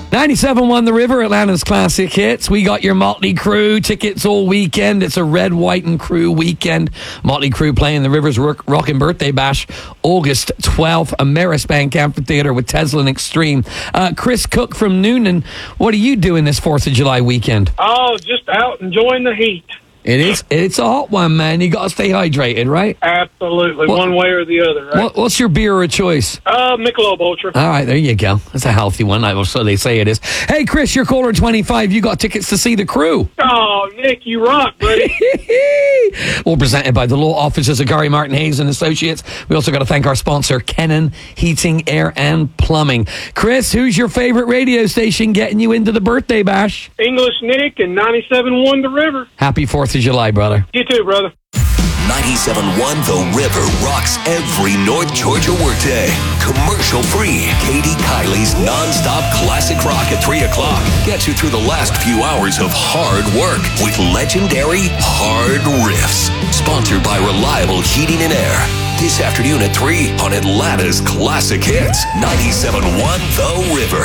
97.1 The River, Atlanta's classic hits. We got your Motley Crue tickets all weekend. It's a Red, White and Crew weekend. Motley Crue playing the Rivers Rockin' Birthday Bash August 12th, Amerisbank Amphitheater with Tesla and Extreme. Chris Cook from Noonan, what are you doing this 4th of July weekend? Oh, just out enjoying the heat. It's a hot one, man. You got to stay hydrated, right? Absolutely, one way or the other, right? What's your beer of choice? Michelob Ultra. All right, there you go. That's a healthy one, so they say it is. Hey, Chris, you're caller 25. You got tickets to see the Crew. Oh, Nick, you rock, buddy. All presented by the law offices of Gary Martin Hayes and Associates. We also got to thank our sponsor, Kennan Heating, Air and Plumbing. Chris, who's your favorite radio station getting you into the birthday bash? English Nick and 97.1 The River. Happy 4th of July, brother. You too, brother. 97.1 The River rocks every North Georgia workday. Commercial free. Katie Kiley's non-stop classic rock at 3 o'clock gets you through the last few hours of hard work with legendary hard riffs. Sponsored by Reliable Heating and Air. This afternoon at 3 on Atlanta's classic hits. 97.1 The River.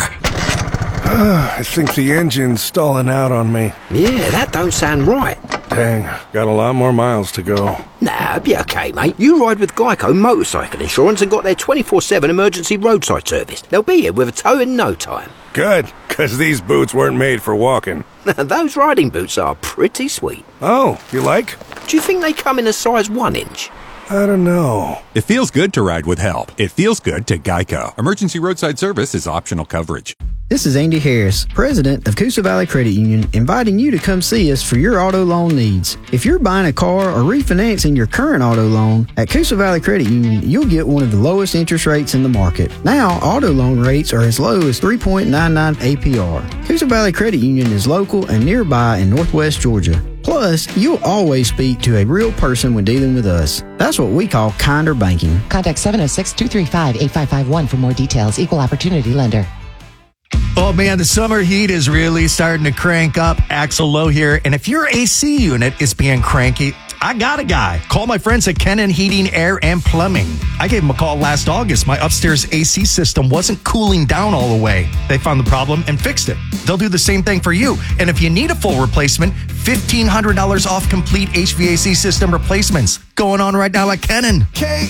I think the engine's stalling out on me. Yeah, that don't sound right. Dang, got a lot more miles to go. Nah, be okay, mate. You ride with Geico Motorcycle Insurance and got their 24/7 emergency roadside service. They'll be here with a tow in no time. Good, because these boots weren't made for walking. Those riding boots are pretty sweet. Oh, you like? Do you think they come in a size 1 inch? I don't know. It feels good to ride with help. It feels good to Geico. Emergency roadside service is optional coverage. This is Andy Harris, president of Coosa Valley Credit Union, inviting you to come see us for your auto loan needs. If you're buying a car or refinancing your current auto loan, at Coosa Valley Credit Union, you'll get one of the lowest interest rates in the market. Now, auto loan rates are as low as 3.99 APR. Coosa Valley Credit Union is local and nearby in Northwest Georgia. Plus, you'll always speak to a real person when dealing with us. That's what we call kinder banking. Contact 706-235-8551 for more details. Equal Opportunity Lender. Oh man, the summer heat is really starting to crank up. Axel Lowe here. And if your AC unit is being cranky, I got a guy. Call my friends at Kennan Heating, Air, and Plumbing. I gave them a call last August. My upstairs AC system wasn't cooling down all the way. They found the problem and fixed it. They'll do the same thing for you. And if you need a full replacement, $1,500 off complete HVAC system replacements. Going on right now at Kennan.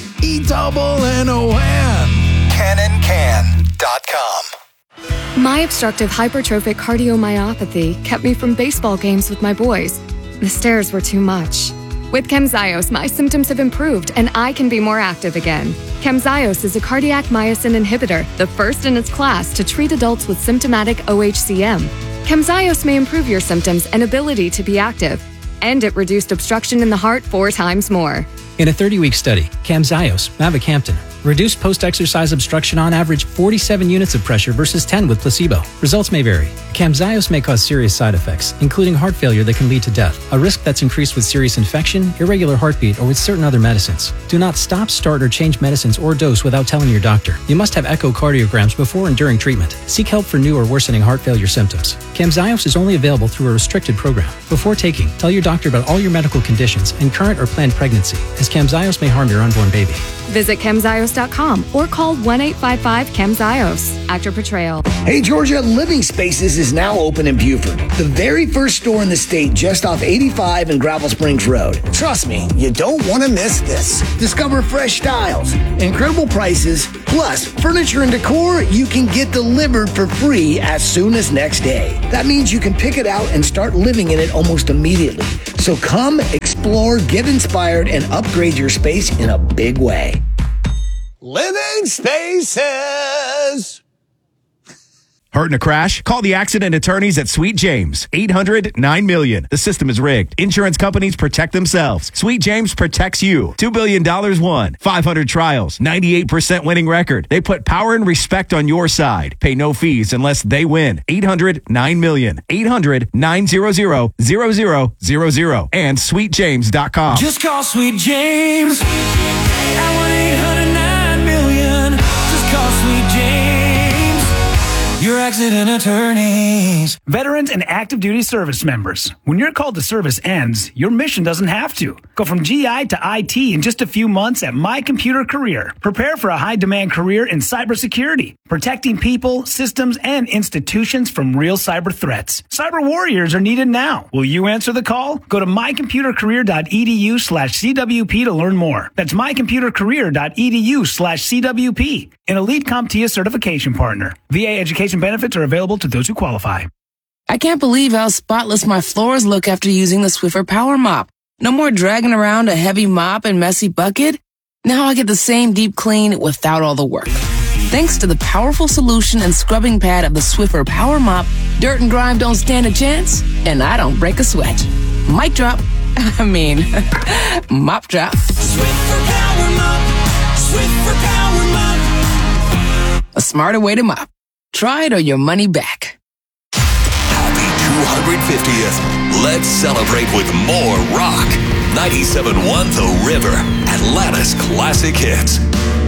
KENNON. KennanCan.com. My obstructive hypertrophic cardiomyopathy kept me from baseball games with my boys. The stairs were too much. With Camzyos, my symptoms have improved and I can be more active again. Camzyos is a cardiac myosin inhibitor, the first in its class to treat adults with symptomatic OHCM. Camzyos may improve your symptoms and ability to be active, and it reduced obstruction in the heart 4 times more. In a 30-week study, Camzyos, mavacamten, reduced post-exercise obstruction on average 47 units of pressure versus 10 with placebo. Results may vary. Camzyos may cause serious side effects, including heart failure that can lead to death, a risk that's increased with serious infection, irregular heartbeat, or with certain other medicines. Do not stop, start, or change medicines or dose without telling your doctor. You must have echocardiograms before and during treatment. Seek help for new or worsening heart failure symptoms. Camzyos is only available through a restricted program. Before taking, tell your doctor about all your medical conditions and current or planned pregnancy, as Camzyos may harm your unborn baby. Visit Camzyos.com or call 1-855-CAMZYOS. Actor Portrayal. Hey Georgia, Living Spaces is now open in Buford, the very first store in the state just off 85 and Gravel Springs Road. Trust me, you don't want to miss this. Discover fresh styles, incredible prices, plus furniture and decor you can get delivered for free as soon as next day. That means you can pick it out and start living in it almost immediately. So come, explore, get inspired, and upgrade your space in a big way. Living Spaces. Hurt in a crash? Call the accident attorneys at Sweet James. 800-9-MILLION. The system is rigged. Insurance companies protect themselves. Sweet James protects you. $2 billion won. 500 trials. 98% winning record. They put power and respect on your side. Pay no fees unless they win. 800-9-MILLION. 800-900-0000. And SweetJames.com. Just call Sweet James at 1-800-9-MILLION. Just call Sweet James. You're accident attorneys. Veterans and active duty service members. When your call to service ends, your mission doesn't have to. Go from GI to IT in just a few months at My Computer Career. Prepare for a high-demand career in cybersecurity, protecting people, systems, and institutions from real cyber threats. Cyber warriors are needed now. Will you answer the call? Go to mycomputercareer.edu/CWP to learn more. That's mycomputercareer.edu/CWP. An Elite CompTIA certification partner. VA education benefits are available to those who qualify. I can't believe how spotless my floors look after using the Swiffer Power Mop. No more dragging around a heavy mop and messy bucket. Now I get the same deep clean without all the work. Thanks to the powerful solution and scrubbing pad of the Swiffer Power Mop, dirt and grime don't stand a chance, and I don't break a sweat. Mic drop. Mop drop. Swiffer Power Mop. Swiffer Power Mop. A smarter way to mop. Try it or your money back. Happy 250th. Let's celebrate with more rock. 97.1 The River, Atlanta's classic hits.